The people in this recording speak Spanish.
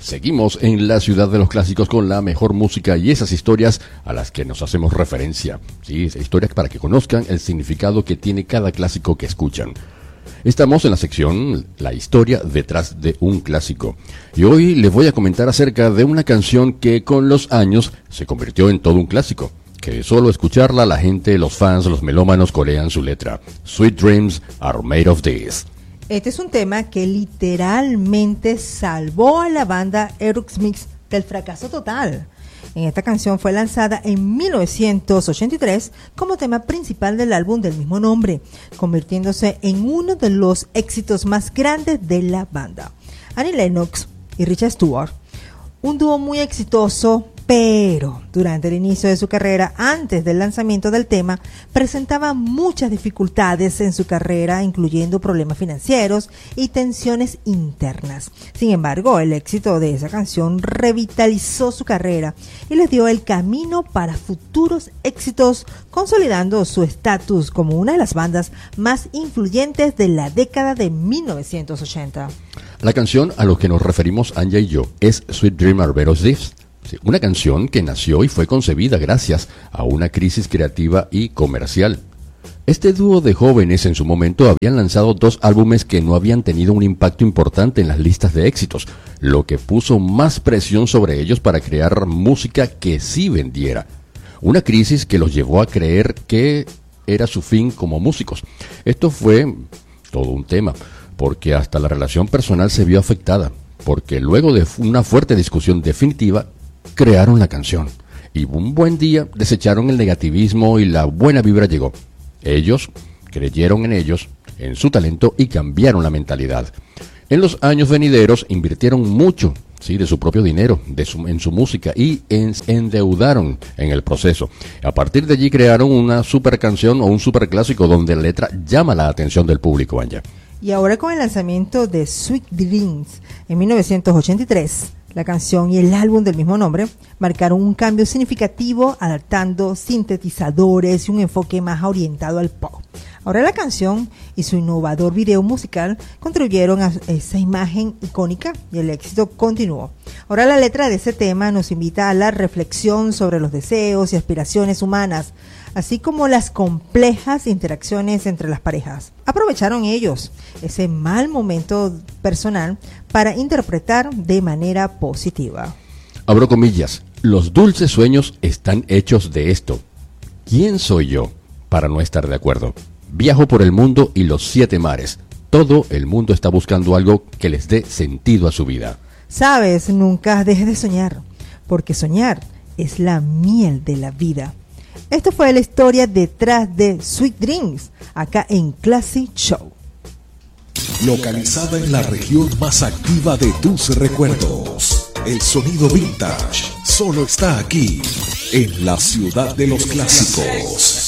Seguimos en la ciudad de los clásicos con la mejor música y esas historias a las que nos hacemos referencia. Sí, historias para que conozcan el significado que tiene cada clásico que escuchan. Estamos en la sección La historia detrás de un clásico. Y hoy les voy a comentar acerca de una canción que con los años se convirtió en todo un clásico. Que solo escucharla la gente, los fans, los melómanos corean su letra. Sweet Dreams Are Made of This. Este es un tema que literalmente salvó a la banda Aerosmith del fracaso total. Esta canción fue lanzada en 1983 como tema principal del álbum del mismo nombre, convirtiéndose en uno de los éxitos más grandes de la banda. Annie Lennox y Richard Stewart, un dúo muy exitoso, pero durante el inicio de su carrera, antes del lanzamiento del tema, presentaba muchas dificultades en su carrera, incluyendo problemas financieros y tensiones internas. Sin embargo, el éxito de esa canción revitalizó su carrera y les dio el camino para futuros éxitos, consolidando su estatus como una de las bandas más influyentes de la década de 1980. La canción a la que nos referimos Anya y yo es Sweet Dreams Are Made of This. Una canción que nació y fue concebida gracias a una crisis creativa y comercial. Este dúo de jóvenes en su momento habían lanzado 2 álbumes que no habían tenido un impacto importante en las listas de éxitos, lo que puso más presión sobre ellos para crear música que sí vendiera. Una crisis que los llevó a creer que era su fin como músicos. Esto fue todo un tema, porque hasta la relación personal se vio afectada, porque luego de una fuerte discusión definitiva, crearon la canción y un buen día desecharon el negativismo y la buena vibra llegó. Ellos creyeron en ellos, en su talento y cambiaron la mentalidad. En los años venideros invirtieron mucho, sí, de su propio dinero en su música y endeudaron en el proceso. A partir de allí crearon una super canción o un super clásico donde la letra llama la atención del público, Anya. Y ahora con el lanzamiento de Sweet Dreams en 1983, la canción y el álbum del mismo nombre marcaron un cambio significativo, adaptando sintetizadores y un enfoque más orientado al pop. Ahora la canción y su innovador video musical contribuyeron a esa imagen icónica y el éxito continuó. Ahora la letra de ese tema nos invita a la reflexión sobre los deseos y aspiraciones humanas, así como las complejas interacciones entre las parejas. Aprovecharon ellos ese mal momento personal para interpretar de manera positiva. Abro comillas, los dulces sueños están hechos de esto. ¿Quién soy yo para no estar de acuerdo? Viajo por el mundo y los 7 mares. Todo el mundo está buscando algo que les dé sentido a su vida. Sabes, nunca dejes de soñar, porque soñar es la miel de la vida. Esto fue la historia detrás de Sweet Dreams, acá en Classic Show. Localizada en la región más activa de tus recuerdos, el sonido vintage solo está aquí, en la ciudad de los clásicos.